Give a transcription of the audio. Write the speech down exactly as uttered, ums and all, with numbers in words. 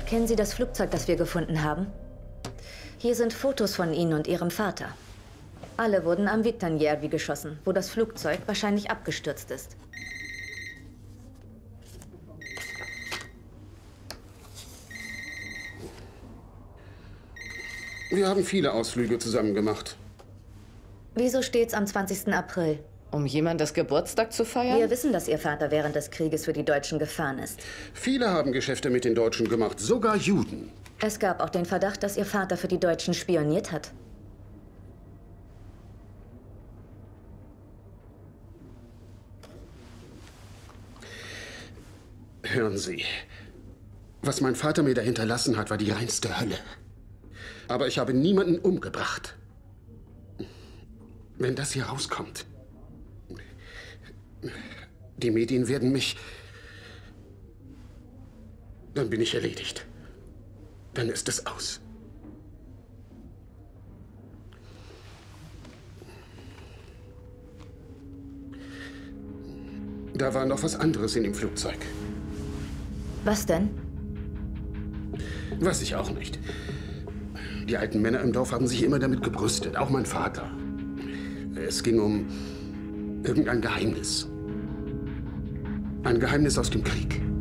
Kennen Sie das Flugzeug, das wir gefunden haben? Hier sind Fotos von Ihnen und Ihrem Vater. Alle wurden am Viktor-Järvi geschossen, wo das Flugzeug wahrscheinlich abgestürzt ist. Wir haben viele Ausflüge zusammen gemacht. Wieso steht's am zwanzigsten April? Um jemandes Geburtstag zu feiern? Wir wissen, dass Ihr Vater während des Krieges für die Deutschen gefahren ist. Viele haben Geschäfte mit den Deutschen gemacht, sogar Juden. Es gab auch den Verdacht, dass Ihr Vater für die Deutschen spioniert hat. Hören Sie, was mein Vater mir da hinterlassen hat, war die reinste Hölle. Aber ich habe niemanden umgebracht. Wenn das hier rauskommt, die Medien werden mich... Dann bin ich erledigt. Dann ist es aus. Da war noch was anderes in dem Flugzeug. Was denn? Weiß ich auch nicht. Die alten Männer im Dorf haben sich immer damit gebrüstet, auch mein Vater. Es ging um irgendein Geheimnis. Ein Geheimnis aus dem Krieg.